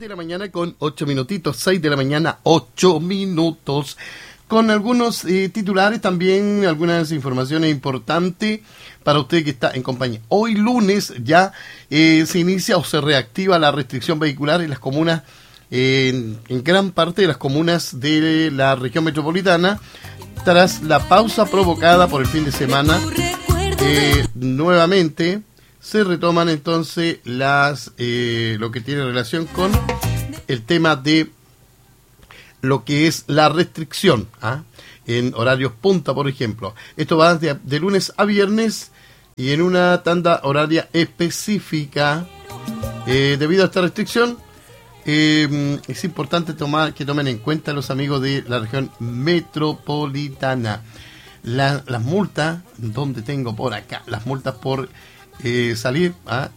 de la mañana con 8 minutitos, 6 de la mañana, 8 minutos, con algunos titulares, también algunas informaciones importantes para usted que está en compañía. Hoy lunes ya se inicia o se reactiva la restricción vehicular en las comunas, en gran parte de las comunas de la región metropolitana, tras la pausa provocada por el fin de semana. Nuevamente se retoman entonces lo que tiene relación con el tema de lo que es la restricción en horarios punta, por ejemplo. Esto va de lunes a viernes y en una tanda horaria específica. Debido a esta restricción, es importante que tomen en cuenta los amigos de la región metropolitana. Las multas, donde tengo por acá, las multas por salir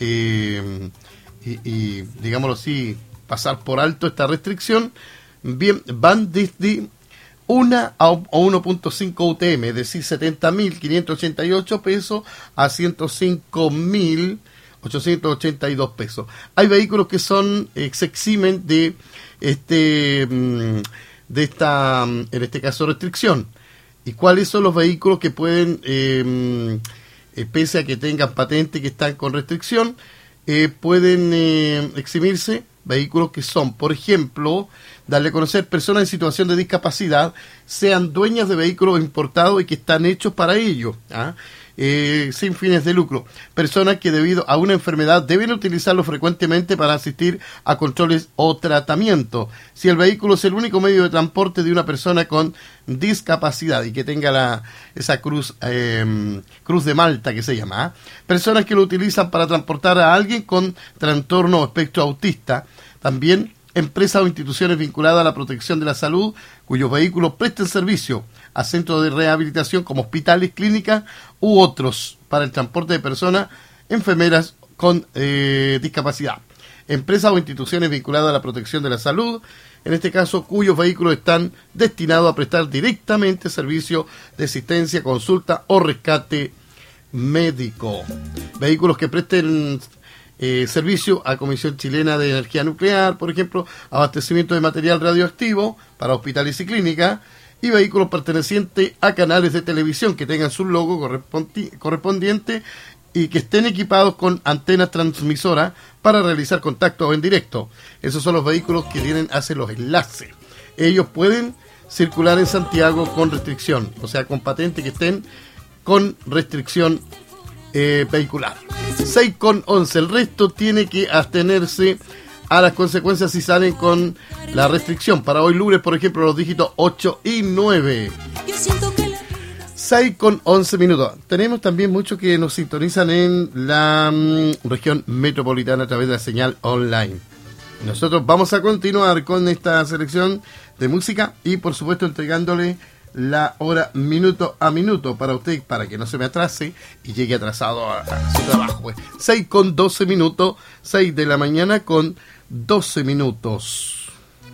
y digámoslo así, pasar por alto esta restricción, bien, van desde 1 a 1.5 UTM, es decir, 70.588 pesos a 105.882 pesos. Hay vehículos que se eximen de esta, en este caso, restricción. ¿Y cuáles son los vehículos que pueden, pese a que tengan patente que están con restricción, pueden eximirse? Vehículos que son, por ejemplo, darle a conocer personas en situación de discapacidad, sean dueñas de vehículos importados y que están hechos para ello, sin fines de lucro. Personas que debido a una enfermedad deben utilizarlo frecuentemente para asistir a controles o tratamientos. Si el vehículo es el único medio de transporte de una persona con discapacidad y que tenga esa cruz de Malta que se llama. Personas que lo utilizan para transportar a alguien con trastorno o espectro autista. También empresas o instituciones vinculadas a la protección de la salud cuyos vehículos presten servicio a centros de rehabilitación como hospitales, clínicas u otros para el transporte de personas, enfermeras con discapacidad. Empresas o instituciones vinculadas a la protección de la salud, en este caso, cuyos vehículos están destinados a prestar directamente servicio de asistencia, consulta o rescate médico. Vehículos que presten servicio a Comisión Chilena de Energía Nuclear, por ejemplo, abastecimiento de material radioactivo para hospitales y clínicas, y vehículos pertenecientes a canales de televisión que tengan su logo correspondiente y que estén equipados con antenas transmisoras para realizar contactos en directo. Esos son los vehículos que hacen los enlaces. Ellos pueden circular en Santiago con restricción, o sea, con patente que estén con restricción vehicular. 6,11. El resto tiene que abstenerse a las consecuencias si salen con la restricción. Para hoy lunes, por ejemplo, los dígitos 8 y 9. 6,11 minutos. Tenemos también muchos que nos sintonizan en la región metropolitana a través de la señal online. Nosotros vamos a continuar con esta selección de música y, por supuesto, entregándole la hora minuto a minuto para usted, para que no se me atrase y llegue atrasado a su trabajo. Pues 6,12 minutos, 6 de la mañana con 12 minutos.